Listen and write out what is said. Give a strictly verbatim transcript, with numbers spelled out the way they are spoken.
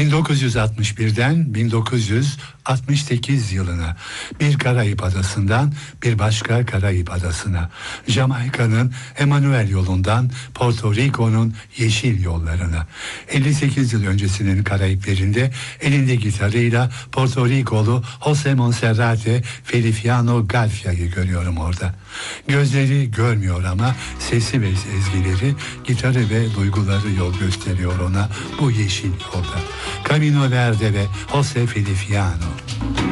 bin dokuz yüz altmış birden bin dokuz yüz altmış sekiz yılına, bir Karayip adasından bir başka Karayip adasına, Jamaika'nın Emanuel yolundan Porto Rico'nun yeşil yollarına, elli sekiz yıl öncesinin Karayiplerinde elinde gitarıyla Porto Ricolu Jose Monserrate Feliciano Garcia'yı görüyorum orada. Gözleri görmüyor ama sesi ve ezgileri, gitarı ve duyguları yol gösteriyor ona bu yeşil yolda. Camino Verde ve Jose Feliciano.